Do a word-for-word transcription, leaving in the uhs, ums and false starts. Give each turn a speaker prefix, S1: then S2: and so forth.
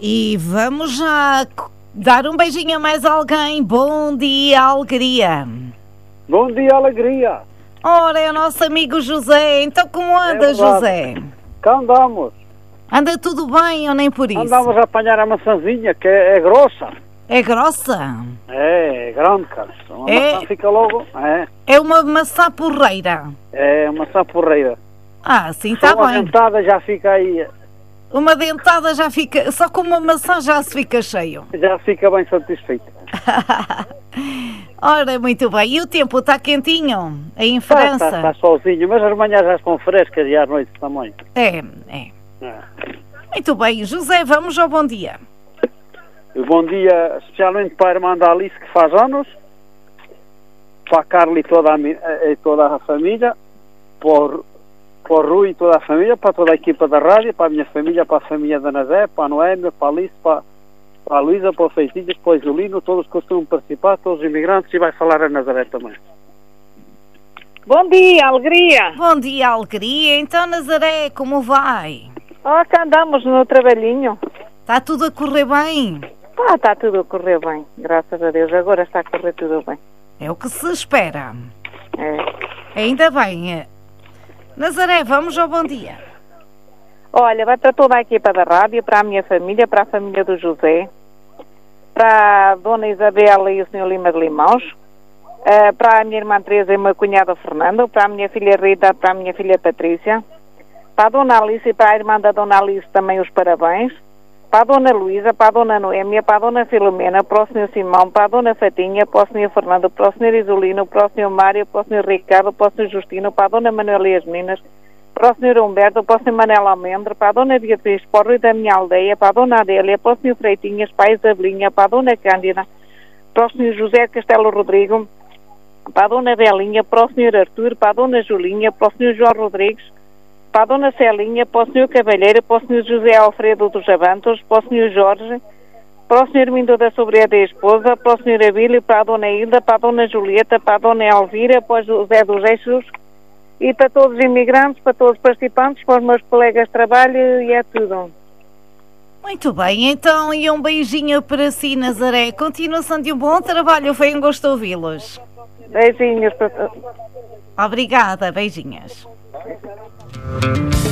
S1: E vamos já dar um beijinho a mais alguém. Bom dia, alegria.
S2: Bom dia, alegria.
S1: Ora, é o nosso amigo José. Então como anda,
S2: É
S1: José?
S2: Cá andamos.
S1: Anda tudo bem ou nem por isso?
S2: Andamos a apanhar a maçãzinha, que é, é grossa.
S1: É grossa?
S2: É, é grande, cara. Uma
S1: É.
S2: maçã fica logo... É,
S1: É uma maçã porreira.
S2: é uma maçã porreira.
S1: Ah, sim, está
S2: Uma
S1: bem.
S2: dentada já fica aí...
S1: Uma dentada já fica... Só com uma maçã já se fica cheio.
S2: Já fica bem satisfeito.
S1: Ora, muito bem. E o tempo está quentinho? Aí em
S2: Está,
S1: França?
S2: está, está sozinho, mas as manhãs já estão frescas e à noite também.
S1: É, é.
S2: É.
S1: Muito bem. José, vamos ao bom dia.
S2: E bom dia especialmente para a irmã da Alice, que faz anos, para a Carla e toda a, mi- e toda a família, para o, para o Rui e toda a família, para toda a equipa da rádio, para a minha família, para a família da Nazé, para a Noémia, para a Alice, para, para a Luísa, para o Feitinhas, para o Isolino, todos que costumam participar, todos os imigrantes, e vai falar a Nazaré também.
S3: Bom dia, alegria.
S1: Bom dia, alegria. Então, Nazaré, como vai?
S3: Ó, cá andamos no trabalhinho.
S1: Está tudo a correr bem?
S3: Ah, está tudo a correr bem, graças a Deus. Agora está a correr tudo bem.
S1: É o que se espera.
S3: É.
S1: Ainda bem. é. Nazaré, vamos ao bom dia.
S3: Olha, vai para toda a equipa da rádio, para a minha família, para a família do José, para a dona Isabela e o senhor Lima de Limãos, eh, para a minha irmã Teresa e o meu cunhado Fernando, para a minha filha Rita, para a minha filha Patrícia, para a dona Alice e para a irmã da dona Alice também os parabéns, para a dona Luísa, para a dona Noémia, para a dona Filomena, para o senhor Simão, para a dona Fatinha, para o senhor Fernando, para o senhor Isolino, para o senhor Mário, para o senhor Ricardo, para o senhor Justino, para a dona Manuela e as meninas, para o senhor Humberto, para o senhor Manela Almendra, para a dona Beatriz, para o Rui da minha aldeia, para a dona Adélia, para o senhor Freitinhas, para a Isabelinha, para a dona Cândida, para o senhor José Castelo Rodrigo, para a dona Belinha, para o senhor Artur, para a dona Julinha, para o senhor João Rodrigues, para a dona Celinha, para o senhor Cavalheiro, para o senhor José Alfredo dos Abantos, para o senhor Jorge, para o senhor Mindo da Sobreda e esposa, para o senhor Abílio, para a dona Hilda, para a dona Julieta, para a dona Elvira, para o José dos Eixos e para todos os imigrantes, para todos os participantes, para os meus colegas de trabalho e é tudo.
S1: Muito bem, então, e um beijinho para si, Nazaré. Continuação de um bom trabalho. Foi um gosto ouvi-los.
S3: Beijinhos para todos.
S1: Obrigada, beijinhos.